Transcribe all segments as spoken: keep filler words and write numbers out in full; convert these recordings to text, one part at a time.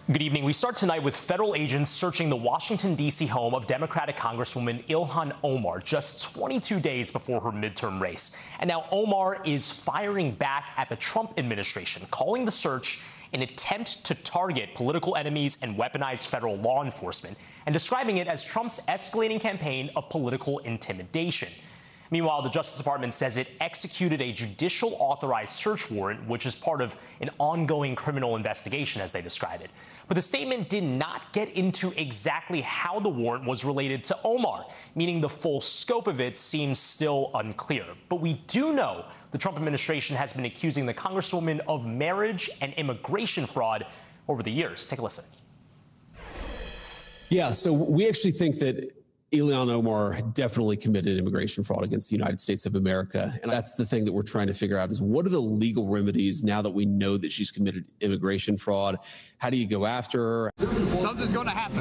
Good evening. We start tonight with federal agents searching the Washington, D C home of Democratic Congresswoman Ilhan Omar just twenty-two days before her midterm race. And now Omar is firing back at the Trump administration, calling the search an attempt to target political enemies and weaponize federal law enforcement, and describing it as Trump's escalating campaign of political intimidation. Meanwhile, the Justice Department says it executed a judicial authorized search warrant, which is part of an ongoing criminal investigation, as they describe it. But the statement did not get into exactly how the warrant was related to Omar, meaning the full scope of it seems still unclear. But we do know the Trump administration has been accusing the Congresswoman of marriage and immigration fraud over the years. Take a listen. Yeah, so we actually think that Ilhan Omar definitely committed immigration fraud against the United States of America. And that's the thing that we're trying to figure out is what are the legal remedies now that we know that she's committed immigration fraud? How do you go after her? Something's going to happen.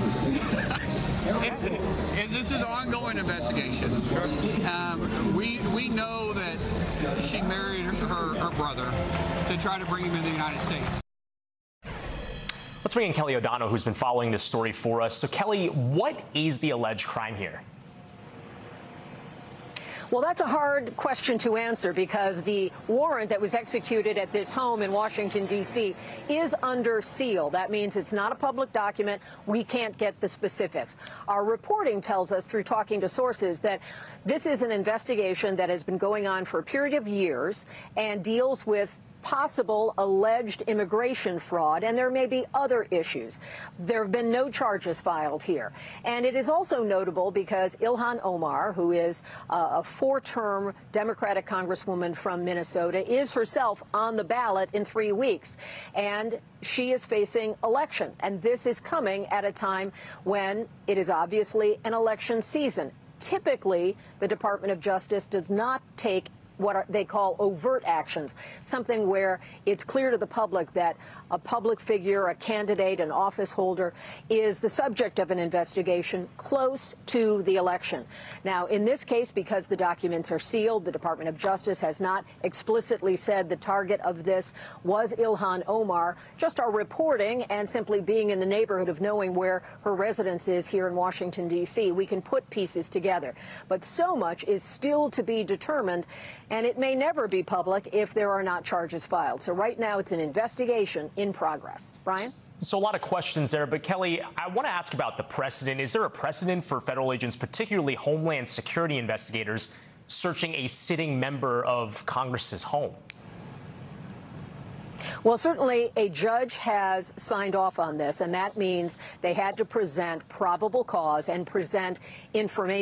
it's, it's, this is an ongoing investigation. Um, we, we know that she married her, her brother to try to bring him into the United States. Let's bring in Kelly O'Donnell, who's been following this story for us. So, Kelly, what is the alleged crime here? Well, that's a hard question to answer because the warrant that was executed at this home in Washington, D C is under seal. That means it's not a public document. We can't get the specifics. Our reporting tells us through talking to sources that this is an investigation that has been going on for a period of years and deals with possible alleged immigration fraud, and there may be other issues. There have been no charges filed here. And it is also notable because Ilhan Omar, who is uh, a four-term Democratic Congresswoman from Minnesota, is herself on the ballot in three weeks. And she is facing election. And this is coming at a time when it is obviously an election season. Typically, the Department of Justice does not take what are, they call overt actions, something where it's clear to the public that a public figure, a candidate, an office holder is the subject of an investigation close to the election. Now, in this case, because the documents are sealed, the Department of Justice has not explicitly said the target of this was Ilhan Omar. Just our reporting and simply being in the neighborhood of knowing where her residence is here in Washington, D C, we can put pieces together. But so much is still to be determined, and it may never be public if there are not charges filed. So right now it's an investigation in progress. Brian? So a lot of questions there, but Kelly, I want to ask about the precedent. Is there a precedent for federal agents, particularly Homeland Security investigators, searching a sitting member of Congress's home? Well, certainly a judge has signed off on this, and that means they had to present probable cause and present information.